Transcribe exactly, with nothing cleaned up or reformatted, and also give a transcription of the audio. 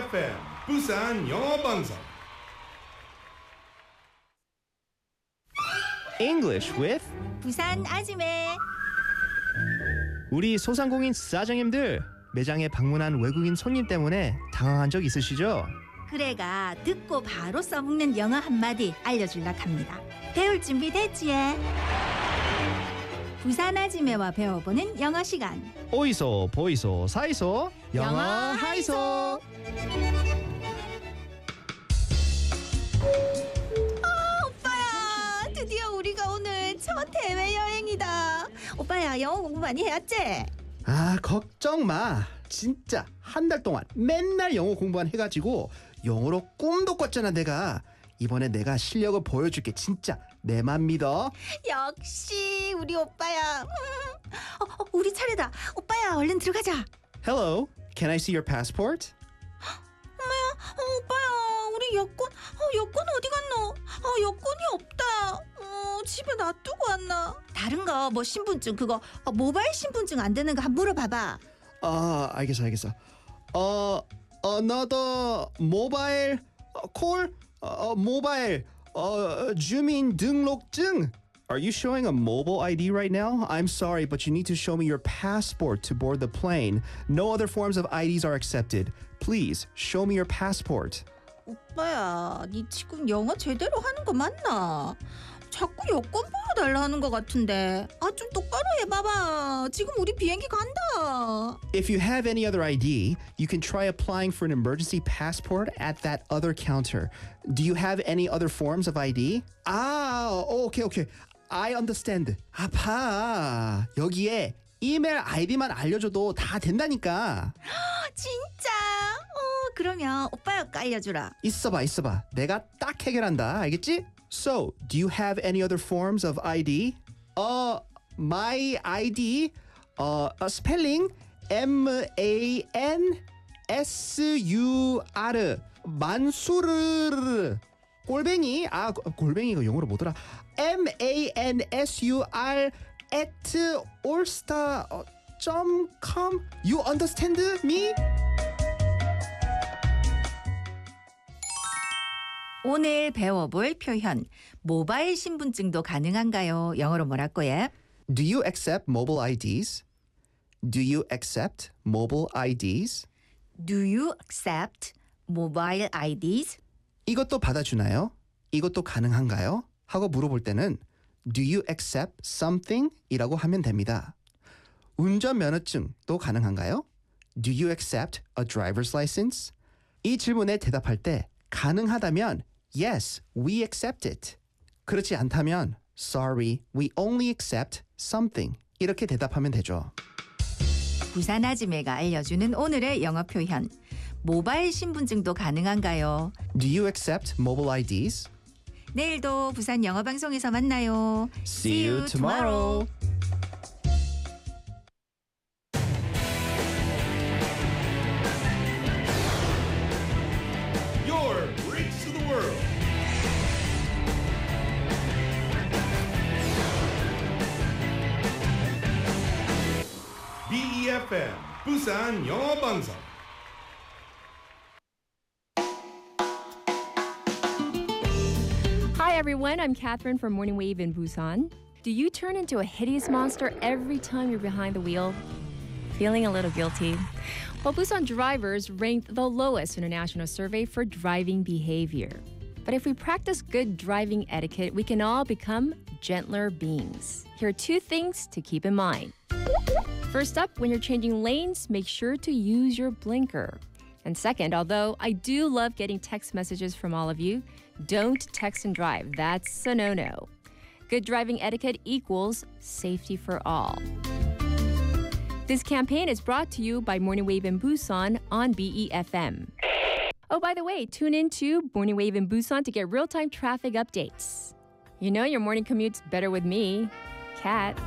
에프엠 부산 영어 방송 English with 부산 아지매. 우리 소상공인 사장님들 매장에 방문한 외국인 손님 때문에 당황한 적 있으시죠? 그래가 듣고 바로 써먹는 영어 한마디 알려줄라 합니다. 배울 준비 됐지? 부산 아지매와 배워보는 영어 시간. 오이소 보이소 사이소 영어 하이소. 오빠야, 드디어 우리가 오늘 첫 해외 여행이다. 오빠야, 영어 공부 많이 해왔지? 아 걱정 마. 진짜 한 달 동안 맨날 영어 공부만 해가지고 영어로 꿈도 꿨잖아 내가. 이번에 내가 실력을 보여줄게. 진짜 내 맘 믿어. 역시 우리 오빠야. 음. 어, 어, 우리 차례다. 오빠야, 얼른 들어가자. Hello, can I see your passport? 어, 오빠야, 우리 여권, 어, 여권 어디 갔노? 어, 여권이 없다. 어, 집에 놔두고 왔나? 다른 거, 뭐 신분증 그거 어, 모바일 신분증 안 되는 거 한번 물어봐봐. 아 알겠어 알겠어. 어 another mobile call. 어 모바일 어 주민 등록증. Are you showing a mobile I D right now? I'm sorry, but you need to show me your passport to board the plane. No other forms of I Ds are accepted. Please show me your passport. 오빠야, 니 지금 영어 제대로 하는 거 맞나? 자꾸 여권 보여달라 하는 거 같은데. 아, 좀 똑바로 해봐봐. 지금 우리 비행기 간다. If you have any other I D, you can try applying for an emergency passport at that other counter. Do you have any other forms of I D? 아, okay, okay. I understand. 아파. 여기에 이메일 아이디만 알려줘도 다 된다니까. 진짜? 어, 그러면 오빠야 거 알려주라. 있어봐, 있어봐. 내가 딱 해결한다. 알겠지? So, do you have any other forms of I D? Uh, my I D, uh, uh spelling M A N S U R 만수르 골뱅이 아 골뱅이 이거 영어로 뭐더라? M A N S U R at allstar dot com. You understand me? 오늘 배워볼 표현. 모바일 신분증도 가능한가요? 영어로 뭐라고 해? Do you accept mobile I Ds? Do you accept mobile I Ds? Do you accept mobile I Ds? 이것도 받아주나요? 이것도 가능한가요? 하고 물어볼 때는 Do you accept something? 이라고 하면 됩니다. 운전면허증도 가능한가요? Do you accept a driver's license? 이 질문에 대답할 때 가능하다면 Yes, we accept it. 그렇지 않다면 Sorry, we only accept something. 이렇게 대답하면 되죠. 부산 아지매가 알려주는 오늘의 영어 표현. 모바일 신분증도 가능한가요? Do you accept mobile I Ds? 내일도 부산 영어 방송에서 만나요. See you tomorrow. Your bridge to the world B E F M 부산 영어 방송 Hi everyone, I'm Catherine from Morning Wave in Busan. Do you turn into a hideous monster every time you're behind the wheel? Feeling a little guilty? Well, Busan drivers ranked the lowest in a national survey for driving behavior. But if we practice good driving etiquette, we can all become gentler beings. Here are two things to keep in mind. First up, when you're changing lanes, make sure to use your blinker. And second, although I do love getting text messages from all of you, don't text and drive. That's a no-no. Good driving etiquette equals safety for all. This campaign is brought to you by Morning Wave in Busan on B E F M. Oh, by the way, tune in to Morning Wave in Busan to get real-time traffic updates. You know your morning commute's better with me, Kat.